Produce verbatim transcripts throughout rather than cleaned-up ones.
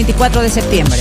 veinticuatro de septiembre.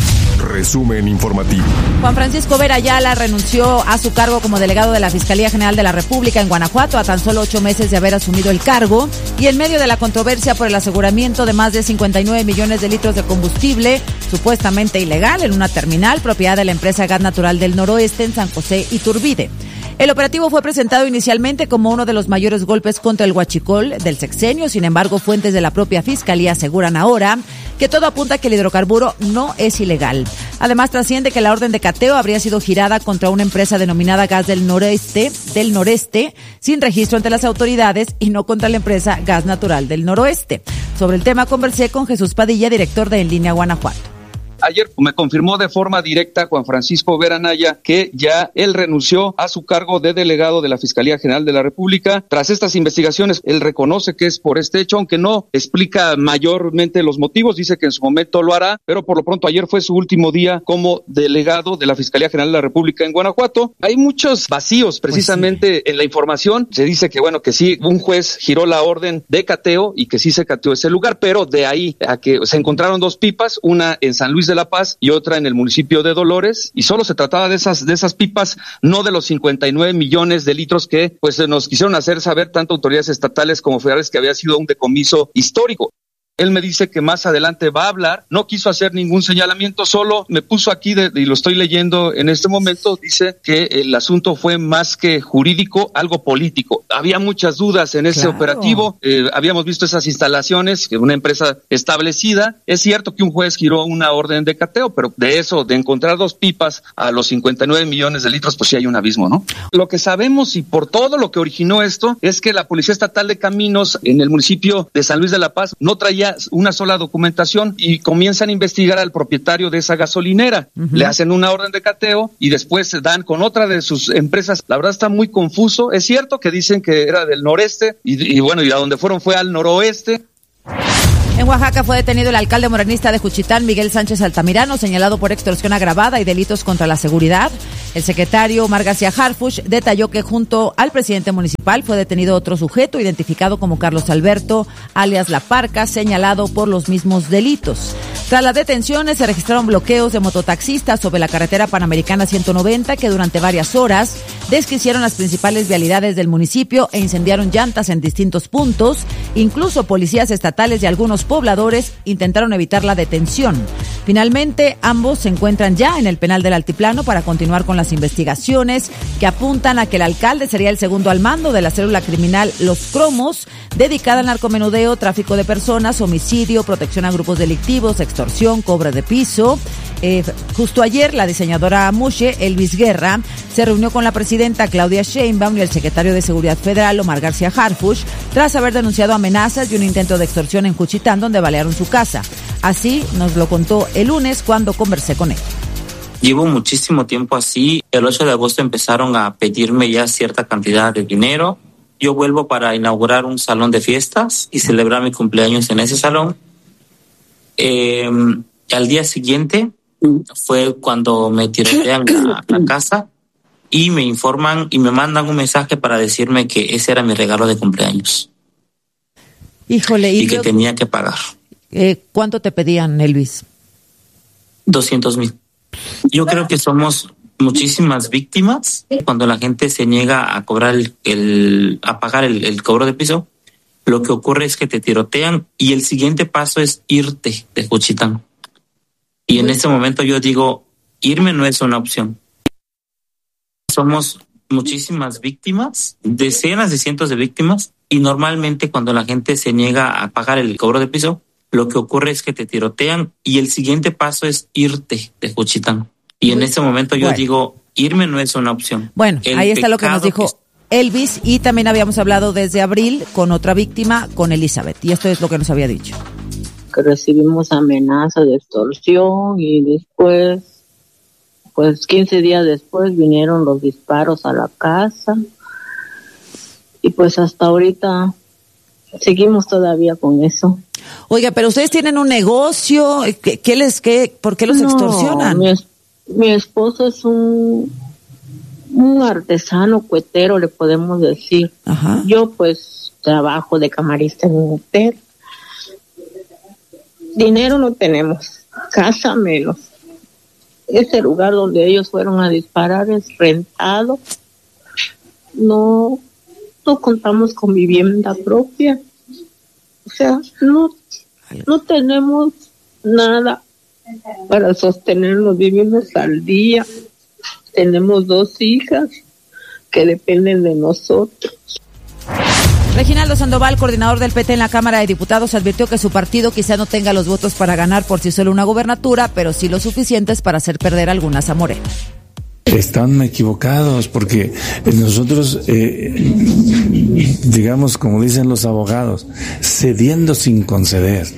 Resumen informativo. Juan Francisco Vera Ayala renunció a su cargo como delegado de la Fiscalía General de la República en Guanajuato a tan solo ocho meses de haber asumido el cargo y en medio de la controversia por el aseguramiento de más de cincuenta y nueve millones de litros de combustible supuestamente ilegal en una terminal propiedad de la empresa Gas Natural del Noroeste en San José Iturbide. El operativo fue presentado inicialmente como uno de los mayores golpes contra el huachicol del sexenio. Sin embargo, fuentes de la propia Fiscalía aseguran ahora que todo apunta a que el hidrocarburo no es ilegal. Además, trasciende que la orden de cateo habría sido girada contra una empresa denominada Gas del Noreste, del Noreste, sin registro ante las autoridades y no contra la empresa Gas Natural del Noroeste. Sobre el tema conversé con Jesús Padilla, director de En Línea Guanajuato. Ayer me confirmó de forma directa Juan Francisco Vera Anaya que ya él renunció a su cargo de delegado de la Fiscalía General de la República. Tras estas investigaciones, él reconoce que es por este hecho, aunque no explica mayormente los motivos, dice que en su momento lo hará, pero por lo pronto ayer fue su último día como delegado de la Fiscalía General de la República en Guanajuato. Hay muchos vacíos precisamente pues sí. en la información. Se dice que bueno, que sí, un juez giró la orden de cateo y que sí se cateó ese lugar, pero de ahí a que se encontraron dos pipas, una en San Luis de La Paz y otra en el municipio de Dolores, y solo se trataba de esas de esas pipas, no de los cincuenta y nueve millones de litros que pues nos quisieron hacer saber tanto autoridades estatales como federales que había sido un decomiso histórico. Él me dice que más adelante va a hablar, no quiso hacer ningún señalamiento, solo me puso aquí de, y lo estoy leyendo en este momento, dice que el asunto fue más que jurídico, algo político. Había muchas dudas en ese claro. operativo, eh, habíamos visto esas instalaciones, que una empresa establecida, es cierto que un juez giró una orden de cateo, pero de eso, de encontrar dos pipas a los cincuenta y nueve millones de litros, pues sí hay un abismo, ¿no? Lo que sabemos y por todo lo que originó esto, es que la Policía Estatal de Caminos en el municipio de San Luis de la Paz no traía una sola documentación y comienzan a investigar al propietario de esa gasolinera. Uh-huh. Le hacen una orden de cateo y después se dan con otra de sus empresas. La verdad está muy confuso. Es cierto que dicen que era del noreste y, y bueno, y a donde fueron fue al noroeste. En Oaxaca fue detenido el alcalde morenista de Juchitán, Miguel Sánchez Altamirano, señalado por extorsión agravada y delitos contra la seguridad. El secretario Omar García Harfuch detalló que junto al presidente municipal fue detenido otro sujeto identificado como Carlos Alberto, alias La Parca, señalado por los mismos delitos. Tras las detenciones se registraron bloqueos de mototaxistas sobre la carretera Panamericana ciento noventa que durante varias horas desquiciaron las principales vialidades del municipio e incendiaron llantas en distintos puntos. Incluso policías estatales y algunos pobladores intentaron evitar la detención. Finalmente, ambos se encuentran ya en el penal del Altiplano para continuar con las investigaciones que apuntan a que el alcalde sería el segundo al mando de la célula criminal Los Cromos, dedicada al narcomenudeo, tráfico de personas, homicidio, protección a grupos delictivos, extorsión, cobro de piso. Eh, justo ayer, la diseñadora Mushe, Elvis Guerra, se reunió con la presidenta Claudia Sheinbaum y el secretario de Seguridad Federal, Omar García Harfuch, tras haber denunciado amenazas y un intento de extorsión en Juchitán, donde balearon su casa. Así nos lo contó el lunes cuando conversé con él. Llevo muchísimo tiempo así. El ocho de agosto empezaron a pedirme ya cierta cantidad de dinero. Yo vuelvo para inaugurar un salón de fiestas y celebrar mi cumpleaños en ese salón. Eh, al día siguiente fue cuando me tirotean a la casa y me informan y me mandan un mensaje para decirme que ese era mi regalo de cumpleaños. Híjole, y, y que yo, tenía que pagar. Eh, ¿Cuánto te pedían, Elvis? Doscientos mil. Yo creo que somos muchísimas víctimas cuando la gente se niega a cobrar el, el a pagar el, el cobro de piso. Lo que ocurre es que te tirotean y el siguiente paso es irte de Juchitán. Y en este momento yo digo, irme no es una opción. Somos muchísimas víctimas, decenas de cientos de víctimas, y normalmente cuando la gente se niega a pagar el cobro de piso, lo que ocurre es que te tirotean y el siguiente paso es irte de Juchitán. Y en este momento yo bueno. digo, irme no es una opción. Bueno, el ahí está lo que nos dijo que... Elvis, y también habíamos hablado desde abril con otra víctima, con Elizabeth, y esto es lo que nos había dicho. Que recibimos amenazas de extorsión y después, pues quince días después vinieron los disparos a la casa y pues hasta ahorita seguimos todavía con eso. Oiga, pero ustedes tienen un negocio, ¿qué, qué les, qué, por qué los no, extorsionan? Mi, mi esposo es un, un artesano cuetero, le podemos decir. Ajá. Yo pues trabajo de camarista en un hotel. Dinero no tenemos. casa menos. Ese lugar donde ellos fueron a disparar es rentado. No, no contamos con vivienda propia. O sea, no, no tenemos nada para sostenernos. Vivimos al día. Tenemos dos hijas que dependen de nosotros. Reginaldo Sandoval, coordinador del P T en la Cámara de Diputados, advirtió que su partido quizá no tenga los votos para ganar por sí solo una gobernatura, pero sí los suficientes para hacer perder algunas a Morena. Están equivocados porque nosotros, eh, digamos, como dicen los abogados, cediendo sin conceder,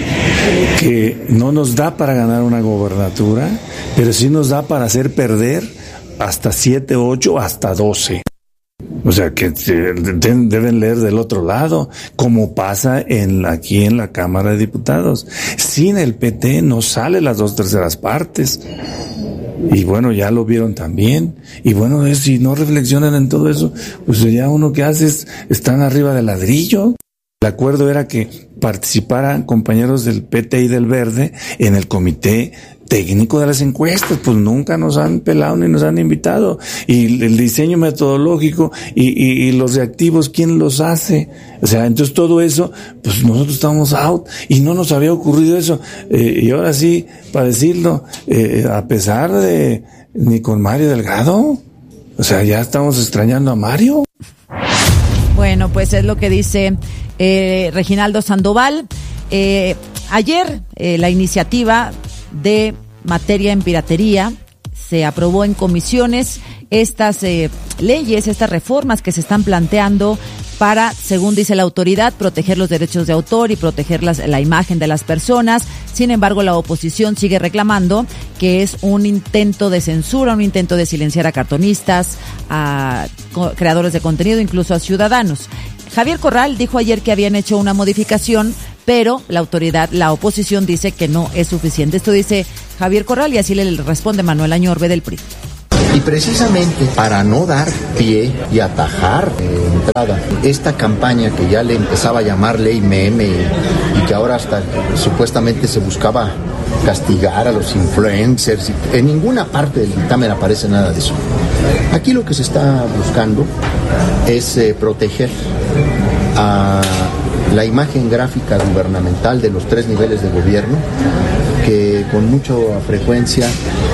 que no nos da para ganar una gobernatura, pero sí nos da para hacer perder hasta siete, ocho, hasta doce. O sea, que deben leer del otro lado, como pasa en aquí en la Cámara de Diputados. Sin el P T no sale las dos terceras partes. Y bueno, ya lo vieron también. Y bueno, es, si no reflexionan en todo eso, pues ya uno que hace es, están arriba del ladrillo. El acuerdo era que participaran compañeros del P T y del Verde en el comité técnico de las encuestas. Pues nunca nos han pelado ni nos han invitado. Y el diseño metodológico y, y, y los reactivos, ¿quién los hace? O sea, entonces todo eso, pues nosotros estamos out y no nos había ocurrido eso. Eh, y ahora sí, para decirlo, eh, a pesar de ni con Mario Delgado, o sea, ya estamos extrañando a Mario. Bueno, pues es lo que dice eh, Reginaldo Sandoval. Eh, ayer eh, la iniciativa de materia en piratería se aprobó en comisiones. Estas eh, leyes, estas reformas que se están planteando para, según dice la autoridad, proteger los derechos de autor y proteger las, la imagen de las personas. Sin embargo, la oposición sigue reclamando que es un intento de censura, un intento de silenciar a cartonistas, a creadores de contenido, incluso a ciudadanos. Javier Corral dijo ayer que habían hecho una modificación, pero la autoridad, la oposición dice que no es suficiente. Esto dice Javier Corral y así le responde Manuel Añorbe del P R I. Y precisamente para no dar pie y atajar eh, entrada esta campaña que ya le empezaba a llamar ley meme y, y que ahora hasta supuestamente se buscaba castigar a los influencers, en ninguna parte del dictamen aparece nada de eso. Aquí lo que se está buscando es eh, proteger a la imagen gráfica gubernamental de los tres niveles de gobierno, que con mucha frecuencia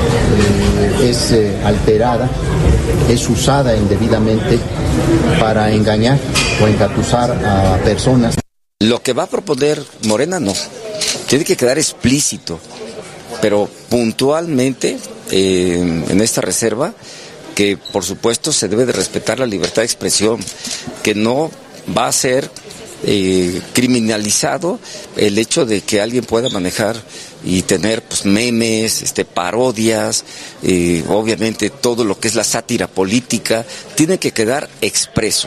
eh, es eh, alterada, es usada indebidamente para engañar o engatusar a personas. Lo que va a proponer Morena no, tiene que quedar explícito, pero puntualmente eh, en esta reserva, que por supuesto se debe de respetar la libertad de expresión, que no va a ser eh, criminalizado el hecho de que alguien pueda manejar y tener pues memes, este parodias, eh, obviamente todo lo que es la sátira política, tiene que quedar expreso.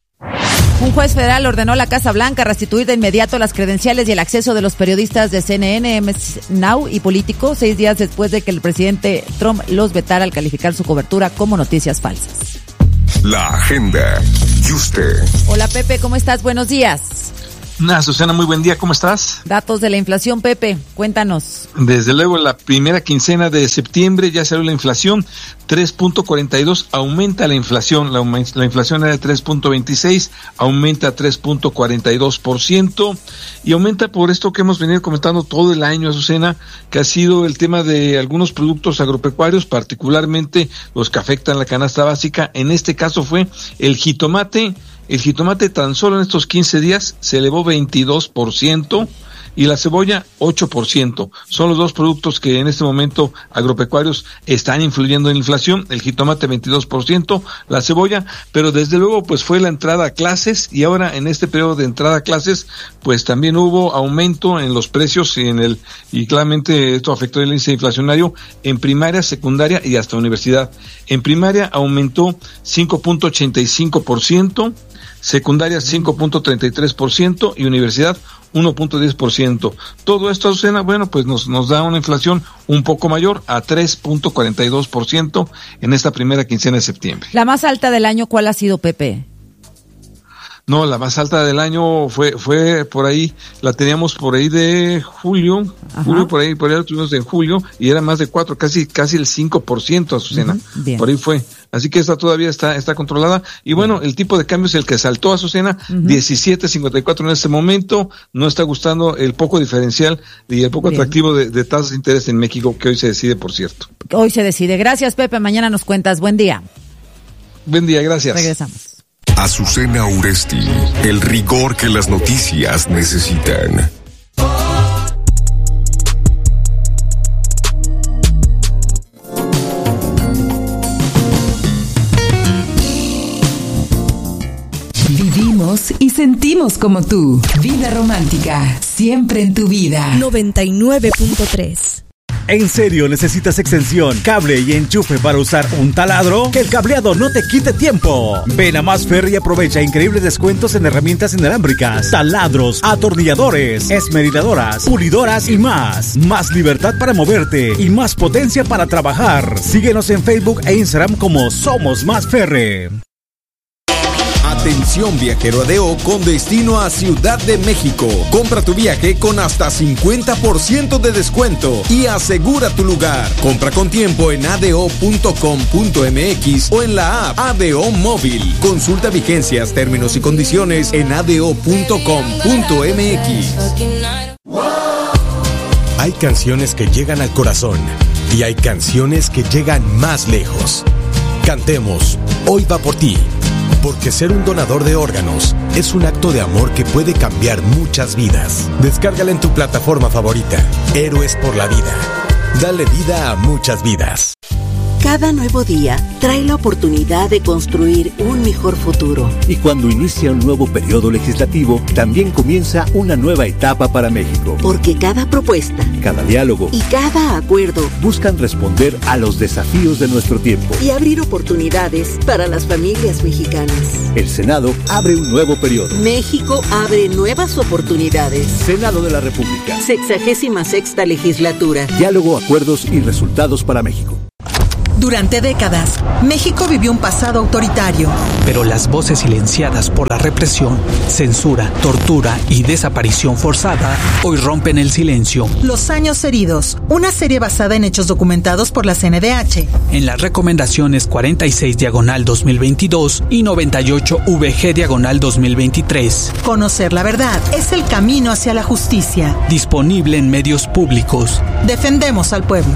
Un juez federal ordenó a la Casa Blanca restituir de inmediato las credenciales y el acceso de los periodistas de C N N, M S Now y Político, seis días después de que el presidente Trump los vetara al calificar su cobertura como noticias falsas. La agenda. ¿Y usted? Hola Pepe, ¿cómo estás? Buenos días. Nah, Susana, muy buen día, ¿cómo estás? Datos de la inflación, Pepe, cuéntanos. Desde luego, la primera quincena de septiembre ya salió la inflación, tres punto cuarenta y dos, aumenta la inflación, la, la inflación era de tres punto veintiséis, aumenta a tres punto cuarenta y dos por ciento, y aumenta por esto que hemos venido comentando todo el año, Susana, que ha sido el tema de algunos productos agropecuarios, particularmente los que afectan la canasta básica. En este caso fue el jitomate. El jitomate tan solo en estos quince días se elevó veintidós por ciento y la cebolla ocho por ciento. Son los dos productos que en este momento agropecuarios están influyendo en la inflación. El jitomate veintidós por ciento, la cebolla, pero desde luego pues fue la entrada a clases y ahora en este periodo de entrada a clases pues también hubo aumento en los precios y en el y claramente esto afectó el índice inflacionario en primaria, secundaria y hasta universidad. En primaria aumentó cinco punto ochenta y cinco por ciento, secundaria cinco punto treinta y tres por ciento y universidad uno punto diez por ciento. Todo esto, Azucena, bueno, pues nos nos da una inflación un poco mayor a tres punto cuarenta y dos por ciento en esta primera quincena de septiembre. La más alta del año, ¿cuál ha sido, Pepe? No, la más alta del año fue fue por ahí, la teníamos por ahí de julio, Ajá. julio por ahí, por ahí la tuvimos en julio y era más de cuatro, casi casi el cinco por ciento, Azucena. Uh-huh. Por ahí fue. Así que esta todavía está está controlada. Y bueno, el tipo de cambio es el que saltó, Azucena, uh-huh. diecisiete cincuenta y cuatro en este momento. No está gustando el poco diferencial y el poco Bien. atractivo de, de tasas de interés en México, que hoy se decide, por cierto. Hoy se decide. Gracias, Pepe. Mañana nos cuentas. Buen día. Buen día, gracias. Regresamos. Azucena Uresti, el rigor que las noticias necesitan. Vivimos y sentimos como tú. Vida romántica, siempre en tu vida. noventa y nueve punto tres. ¿En serio necesitas extensión, cable y enchufe para usar un taladro? Que el cableado no te quite tiempo. Ven a Más Ferre y aprovecha increíbles descuentos en herramientas inalámbricas, taladros, atornilladores, esmeriladoras, pulidoras y más. Más libertad para moverte y más potencia para trabajar. Síguenos en Facebook e Instagram como Somos Más Ferre. Atención viajero A D O con destino a Ciudad de México. Compra tu viaje con hasta cincuenta por ciento de descuento y asegura tu lugar. Compra con tiempo en a d o punto com punto m x o en la app A D O Móvil. Consulta vigencias, términos y condiciones en a d o punto com punto m x. Hay canciones que llegan al corazón y hay canciones que llegan más lejos. Cantemos Hoy va por ti. Porque ser un donador de órganos es un acto de amor que puede cambiar muchas vidas. Descárgala en tu plataforma favorita. Héroes por la vida. Dale vida a muchas vidas. Cada nuevo día trae la oportunidad de construir un mejor futuro. Y cuando inicia un nuevo periodo legislativo, también comienza una nueva etapa para México. Porque cada propuesta, cada diálogo y cada acuerdo buscan responder a los desafíos de nuestro tiempo y abrir oportunidades para las familias mexicanas. El Senado abre un nuevo periodo. México abre nuevas oportunidades. Senado de la República. Sexagésima sexta legislatura. Diálogo, acuerdos y resultados para México. Durante décadas, México vivió un pasado autoritario. Pero las voces silenciadas por la represión, censura, tortura y desaparición forzada hoy rompen el silencio. Los años heridos, una serie basada en hechos documentados por la C N D H. En las recomendaciones cuarenta y seis diagonal dos mil veintidós y noventa y ocho V G diagonal dos mil veintitrés. Conocer la verdad es el camino hacia la justicia. Disponible en medios públicos. Defendemos al pueblo.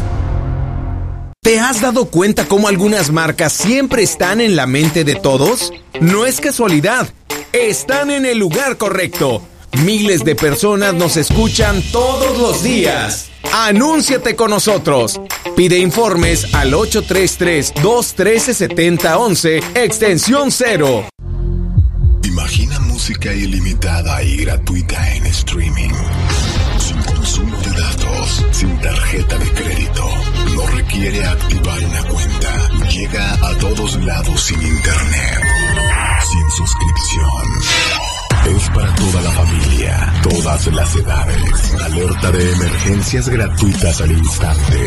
¿Te has dado cuenta cómo algunas marcas siempre están en la mente de todos? No es casualidad, están en el lugar correcto. Miles de personas nos escuchan todos los días. Anúnciate con nosotros. Pide informes al ocho tres tres, dos uno tres, siete cero uno uno, extensión cero. Imagina música ilimitada y gratuita en streaming. Sin consumo de datos, sin tarjeta de crédito. No requiere activar una cuenta. Llega a todos lados sin internet. Sin suscripción. Es para toda la familia, todas las edades. Alerta de emergencias gratuitas al instante.